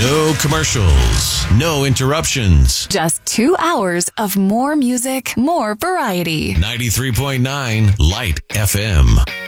No commercials, no interruptions. Just 2 hours of more music, more variety. 93.9 Light FM.